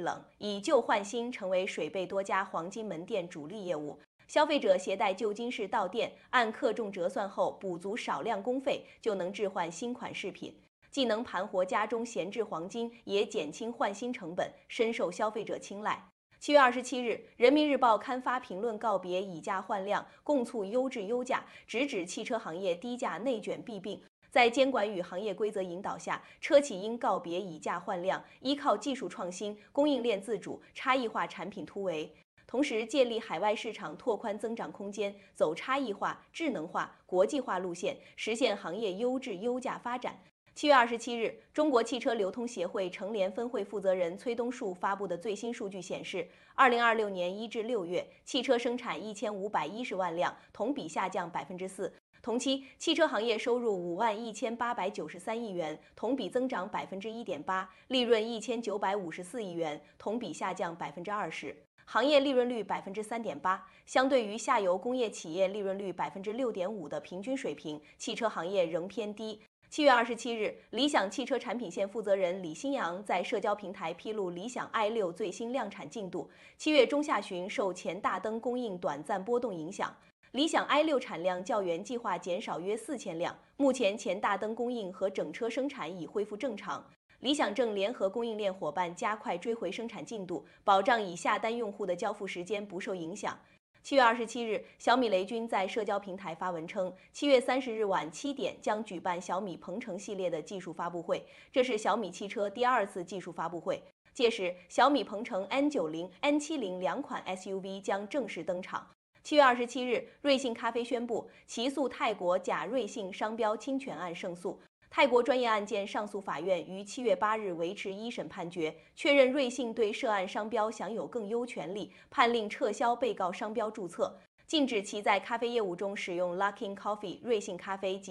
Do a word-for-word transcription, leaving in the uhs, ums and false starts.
冷，以旧换新成为水贝多家黄金门店主力业务。消费者携带旧金饰到店，按克重折算后补足少量工费，就能置换新款饰品，既能盘活家中闲置黄金，也减轻换新成本，深受消费者青睐。七月二十七日，《人民日报》刊发评论告别以价换量，共促优质优价，直指汽车行业低价内卷弊病。在监管与行业规则引导下，车企应告别以价换量，依靠技术创新、供应链自主、差异化产品突围。同时，借力海外市场拓宽增长空间，走差异化、智能化、国际化路线，实现行业优质优价发展。七月二十七日，中国汽车流通协会成联分会负责人崔东树发布的最新数据显示，二零二六年一至六月，汽车生产一千五百一十万辆，同比下降百分之四。同期，汽车行业收入五万一千八百九十三亿元，同比增长百分之一点八，利润一千九百五十四亿元，同比下降百分之二十。行业利润率百分之三点八，相对于下游工业企业利润率百分之六点五的平均水平，汽车行业仍偏低。七月二十七日，理想汽车产品线负责人李新阳在社交平台披露理想 i 六最新量产进度。七月中下旬受前大灯供应短暂波动影响，理想 i 六产量较原计划减少约四千辆，目前前大灯供应和整车生产已恢复正常。理想正联合供应链伙伴加快追回生产进度，保障已下单用户的交付时间不受影响。七月二十七日，小米雷军在社交平台发文称，七月三十日晚七点将举办小米鹏程系列的技术发布会，这是小米汽车第二次技术发布会。届时，小米鹏程 N 九十、N 七十两款 S U V 将正式登场。七月二十七日，瑞幸咖啡宣布起诉泰国假瑞幸商标侵权案胜诉。泰国专业案件上诉法院于七月八日维持一审判决，确认瑞幸对涉案商标享有更优权利，判令撤销被告商标注册，禁止其在咖啡业务中使用 Luckin Coffee 瑞幸咖啡及